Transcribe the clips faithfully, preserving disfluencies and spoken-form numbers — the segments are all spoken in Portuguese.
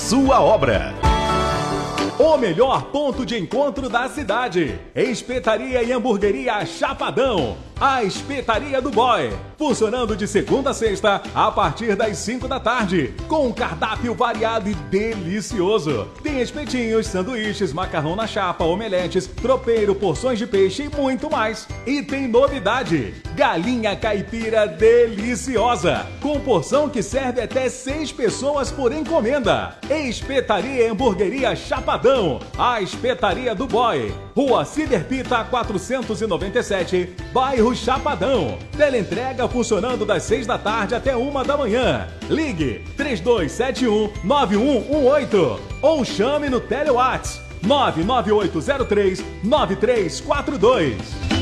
sua obra. O melhor ponto de encontro da cidade. Espetaria e Hamburgueria Chapadão. A Espetaria do Boy. Funcionando de segunda a sexta, a partir das cinco da tarde. Com um cardápio variado e delicioso. Tem espetinhos, sanduíches, macarrão na chapa, omeletes, tropeiro, porções de peixe e muito mais. E tem novidade. Galinha caipira deliciosa. Com porção que serve até seis pessoas por encomenda. Espetaria e Hamburgueria Chapadão. A Espetaria do Boy. Rua Ciderpita quatrocentos e noventa e sete, bairro Chapadão. Teleentrega funcionando das seis da tarde até uma da manhã. Ligue três dois sete um, nove um um oito ou chame no Telewhats nove nove oito zero três, nove três quatro dois.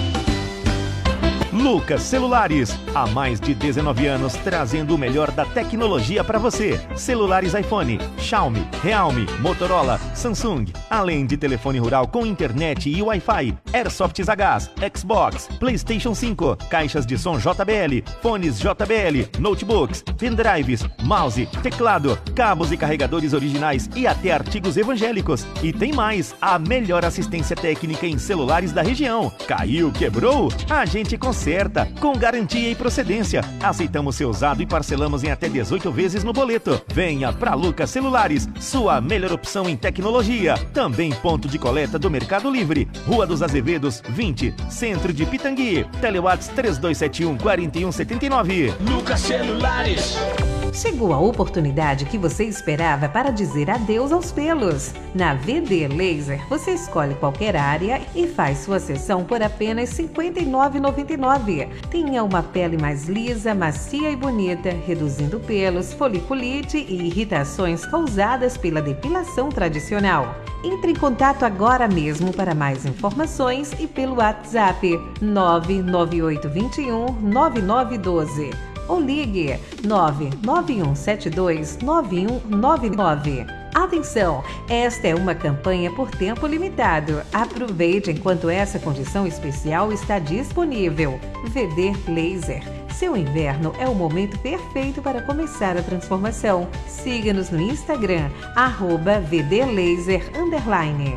Lucas Celulares, há mais de dezenove anos trazendo o melhor da tecnologia para você. Celulares iPhone, Xiaomi, Realme, Motorola, Samsung, além de telefone rural com internet e Wi-Fi, Airsofts a gás, Xbox, PlayStation cinco, caixas de som J B L, fones J B L, notebooks, pendrives, mouse, teclado, cabos e carregadores originais e até artigos evangélicos. E tem mais, a melhor assistência técnica em celulares da região. Caiu, quebrou? A gente consegue. Certa, com garantia e procedência. Aceitamos seu usado e parcelamos em até dezoito vezes no boleto. Venha pra Lucas Celulares, sua melhor opção em tecnologia. Também ponto de coleta do Mercado Livre. Rua dos Azevedos, vinte, Centro de Pitangui. Telewhats três dois sete um, quatro um sete nove. Lucas Celulares. Chegou a oportunidade que você esperava para dizer adeus aos pelos. Na V D Laser, você escolhe qualquer área e faz sua sessão por apenas cinquenta e nove reais e noventa e nove centavos. Tenha uma pele mais lisa, macia e bonita, reduzindo pelos, foliculite e irritações causadas pela depilação tradicional. Entre em contato agora mesmo para mais informações e pelo WhatsApp nove nove oito dois um, nove nove um dois. Ou ligue nove nove um sete dois, nove um nove nove. Atenção, esta é uma campanha por tempo limitado. Aproveite enquanto essa condição especial está disponível. V D Laser. Seu inverno é o momento perfeito para começar a transformação. Siga-nos no Instagram, arroba V D Laser underline.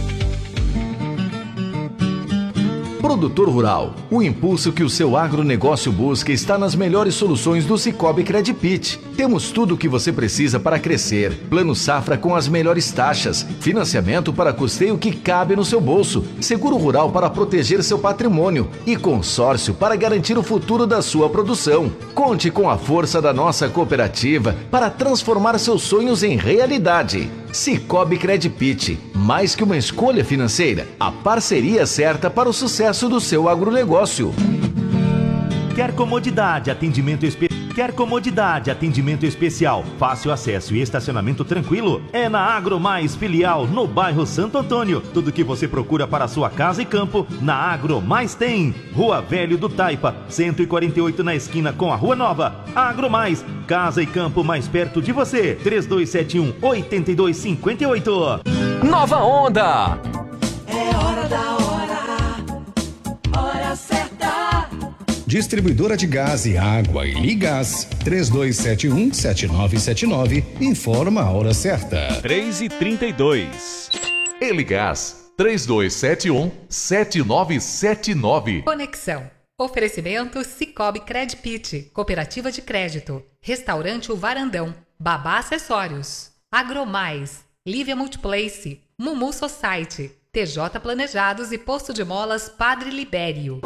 Produtor Rural, o impulso que o seu agronegócio busca está nas melhores soluções do Sicoob Credit. Temos tudo o que você precisa para crescer. Plano Safra com as melhores taxas, financiamento para custeio que cabe no seu bolso, seguro rural para proteger seu patrimônio e consórcio para garantir o futuro da sua produção. Conte com a força da nossa cooperativa para transformar seus sonhos em realidade. Sicoob Credit, mais que uma escolha financeira, a parceria certa para o sucesso do seu agronegócio. Quer comodidade, atendimento especial? Quer comodidade, atendimento especial, fácil acesso e estacionamento tranquilo? É na Agro Mais Filial, no bairro Santo Antônio. Tudo que você procura para sua casa e campo, na Agro Mais tem. Rua Velho do Taipa, cento e quarenta e oito na esquina com a Rua Nova. Agro Mais, casa e campo mais perto de você. três dois sete um, oito dois cinco oito. Nova Onda. É hora da hora, hora certa. Distribuidora de gás e água e Ligás, três dois sete um, sete nove sete nove, informa a hora certa. três e trinta e dois. Eligás, três dois sete um, sete nove sete nove. Conexão. Oferecimento Sicoob Credit, Cooperativa de Crédito, Restaurante O Varandão, Babá Acessórios, Agromais, Lívia Multiplace, Mumu Society, T J Planejados e Posto de Molas Padre Libério.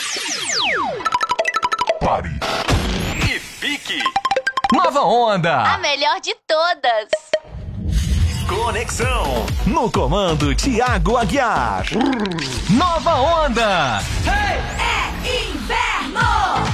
Pare E fique. Nova Onda. A melhor de todas. Conexão. No comando, Thiago Aguiar. Nova Onda. Hey! É inverno.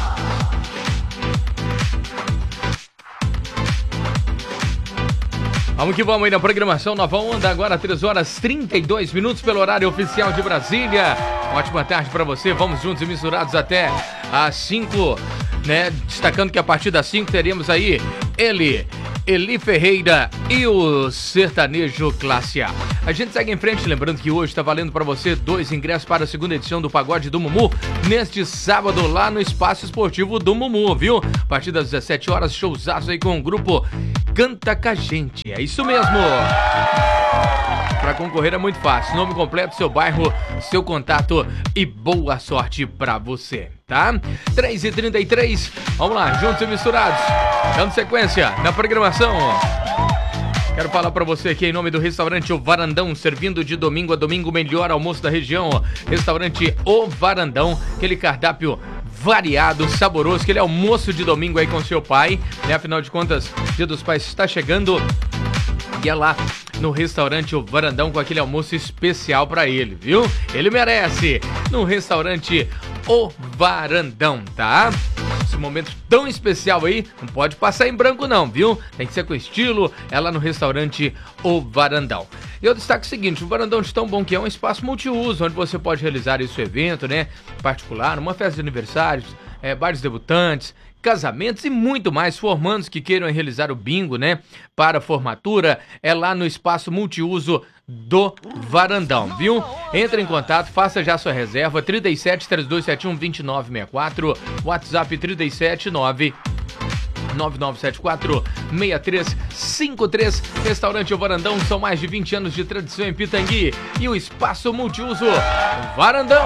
Vamos que vamos aí na programação Nova Onda, agora três horas e trinta e dois minutos pelo horário oficial de Brasília. Ótima tarde para você, vamos juntos e misturados até às cinco, né? Destacando que a partir das cinco teremos aí ele, Eli Ferreira e o sertanejo classe A. A gente segue em frente, lembrando que hoje tá valendo pra você dois ingressos para a segunda edição do Pagode do Mumu, neste sábado lá no Espaço Esportivo do Mumu, viu? A partir das dezessete horas, showzaço aí com o grupo Canta Com a Gente. É isso mesmo! Pra concorrer é muito fácil, nome completo, seu bairro, seu contato e boa sorte pra você, tá? três e trinta e três, vamos lá, juntos e misturados, dando sequência na programação. Quero falar pra você aqui em nome do restaurante O Varandão, servindo de domingo a domingo o melhor almoço da região. Restaurante O Varandão, aquele cardápio variado, saboroso, aquele almoço de domingo aí com seu pai, né? Afinal de contas, Dia dos Pais está chegando e é lá no restaurante O Varandão com aquele almoço especial pra ele, viu? Ele merece! No restaurante O Varandão, tá? Esse momento tão especial aí, não pode passar em branco não, viu? Tem que ser com estilo, é lá no restaurante O Varandão. E eu destaco o seguinte, o Varandão de tão bom que é um espaço multiuso, onde você pode realizar esse evento, né? Particular, uma festa de aniversários, é, bares debutantes, casamentos e muito mais, formandos que queiram realizar o bingo, né? Para formatura, é lá no espaço multiuso do Varandão, viu? Entre em contato, faça já sua reserva, trinta e sete, três dois sete um, dois nove seis quatro, WhatsApp trinta e sete, nove nove nove sete quatro, seis três cinco três. Restaurante O Varandão, são mais de vinte anos de tradição em Pitangui e o espaço multiuso Varandão.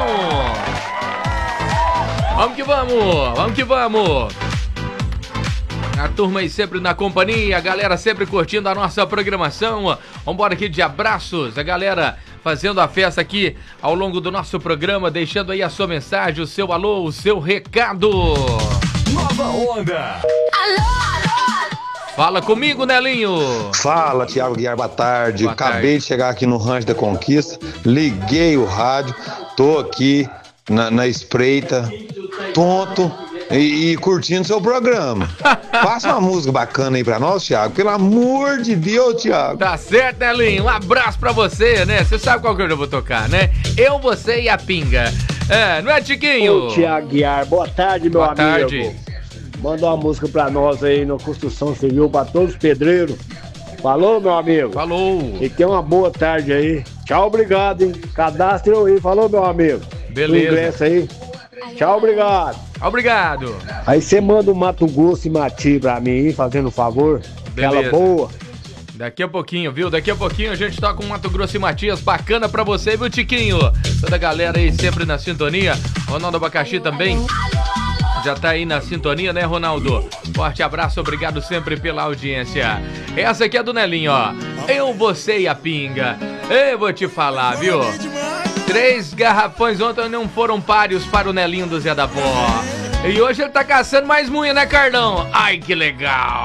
Vamos que vamos, vamos que vamos. A turma aí sempre na companhia, a galera sempre curtindo a nossa programação. Vambora aqui de abraços, a galera fazendo a festa aqui ao longo do nosso programa, deixando aí a sua mensagem, o seu alô, o seu recado. Nova Onda. Alô, alô. Fala comigo, Nelinho. Fala, Thiago Guiar, boa tarde. Boa Acabei tarde. de chegar aqui no Rancho da Conquista, liguei o rádio, tô aqui na, na espreita, tonto e, e curtindo seu programa. Passa uma música bacana aí pra nós, Thiago, pelo amor de Deus, Thiago. Tá certo, Nelinho, um abraço pra você, né? Você sabe qual que eu vou tocar, né? Eu, você e a Pinga. É, não é, Tiquinho? Ô, Thiago Guiar, boa tarde, meu boa amigo. Boa tarde. Manda uma música pra nós aí na construção civil, pra todos os pedreiros. Falou, meu amigo? Falou. E tenha uma boa tarde aí. Tchau, obrigado, hein? Cadastre eu aí. Falou, meu amigo? Beleza. O ingresso aí. Tchau, obrigado. Obrigado. Aí você manda o Mato Grosso e Mati pra mim, hein, fazendo um favor. Beleza. Aquela boa. Daqui a pouquinho, viu? Daqui a pouquinho a gente toca um Mato Grosso e Matias bacana pra você, viu, Tiquinho? Toda a galera aí sempre na sintonia. Ronaldo Abacaxi também já tá aí na sintonia, né, Ronaldo? Forte abraço, obrigado sempre pela audiência. Essa aqui é do Nelinho, ó. Eu, você e a Pinga. Eu vou te falar, viu? Três garrafões ontem não foram páreos para o Nelinho do Zé da Pó. E hoje ele tá caçando mais munha, né, Carlão? Ai, que legal!